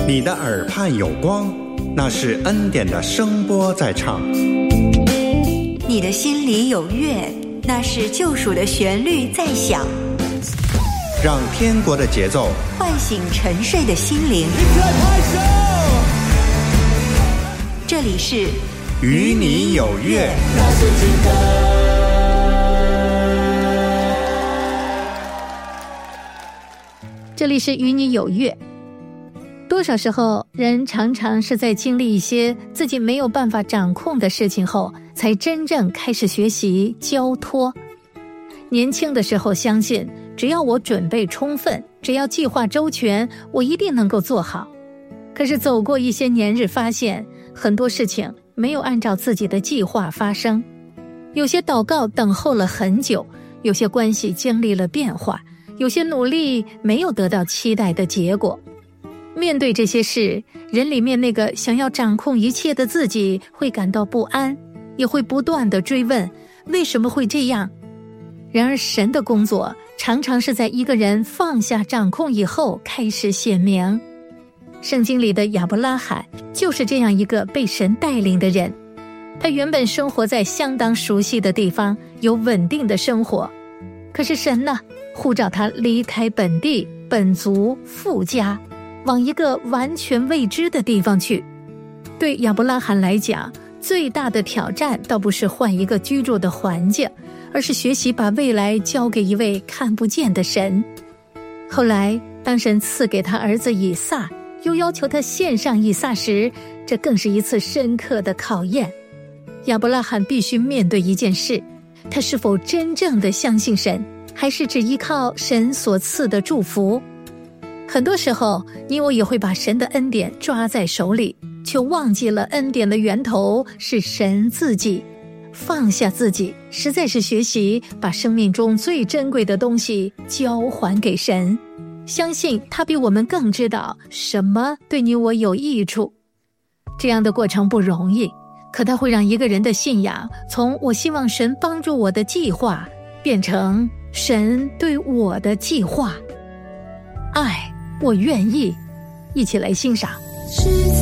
你的耳畔有光，那是恩典的声波在唱。 你的心里有乐，那是救赎的旋律在响。 让天国的节奏唤醒沉睡的心灵。这里是与你有约。 这里是与你有约。多少时候，人常常是在经历一些自己没有办法掌控的事情后，才真正开始学习交托。年轻的时候相信，只要我准备充分，只要计划周全，我一定能够做好。可是走过一些年日，发现很多事情没有按照自己的计划发生，有些祷告等候了很久，有些关系经历了变化，有些努力没有得到期待的结果。面对这些事，人里面那个想要掌控一切的自己会感到不安，也会不断地追问为什么会这样。然而神的工作常常是在一个人放下掌控以后开始显明。圣经里的亚伯拉罕就是这样一个被神带领的人，他原本生活在相当熟悉的地方，有稳定的生活，可是神呢，呼召他离开本地本族父家，往一个完全未知的地方去。对亚伯拉罕来讲，最大的挑战倒不是换一个居住的环境，而是学习把未来交给一位看不见的神。后来当神赐给他儿子以撒，又要求他献上以撒时，这更是一次深刻的考验。亚伯拉罕必须面对一件事，他是否真正的相信神，还是只依靠神所赐的祝福。很多时候，你我也会把神的恩典抓在手里，却忘记了恩典的源头是神自己。放下自己，实在是学习把生命中最珍贵的东西交还给神，相信他比我们更知道什么对你我有益处。这样的过程不容易，可它会让一个人的信仰从我希望神帮助我的计划，变成神对我的计划。爱，我愿意。一起来欣赏。